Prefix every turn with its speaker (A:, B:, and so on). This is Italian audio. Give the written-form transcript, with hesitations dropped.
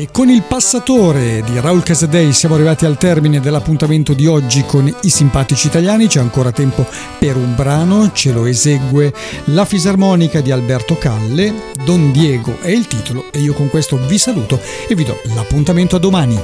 A: E con il Passatore di Raul Casadei siamo arrivati al termine dell'appuntamento di oggi con i simpatici italiani. C'è ancora tempo per un brano, ce lo esegue la fisarmonica di Alberto Calle, Don Diego è il titolo, e io con questo vi saluto e vi do l'appuntamento a domani.